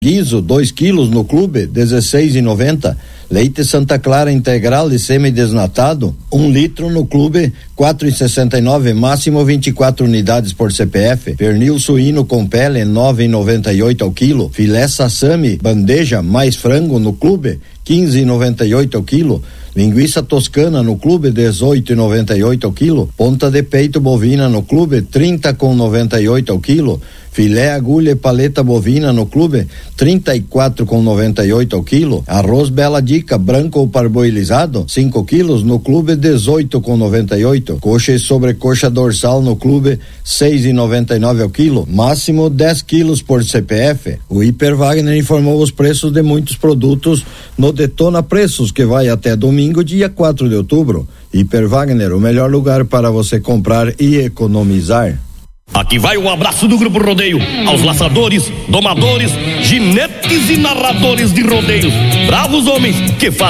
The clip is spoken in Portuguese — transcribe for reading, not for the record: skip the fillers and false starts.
Guizo, 2 quilos no clube, 16,90. Leite Santa Clara integral e semi-desnatado, 1 litro no clube, 4,69, máximo 24 unidades por CPF. Pernil suíno com pele, 9,98 ao quilo. Filé sassami, bandeja mais frango no clube, 15,98 ao quilo. Linguiça toscana no clube, 18,98 ao quilo. Ponta de peito bovina no clube, 30,98 ao quilo. Filé agulha e paleta bovina no clube, 34,98 ao quilo. Arroz Bela Dica branco ou parboilizado, 5 quilos no clube, 18,98. Coxa e sobrecoxa dorsal no clube, 6,99 ao quilo. Máximo 10 quilos por CPF. O Hiper Wagner informou os preços de muitos produtos no Detona Preços, que vai até domingo, dia 4 de outubro. Hiper Wagner, o melhor lugar para você comprar e economizar. Aqui vai o abraço do Grupo Rodeio aos laçadores, domadores, ginetes e narradores de rodeios. Bravos homens que fazem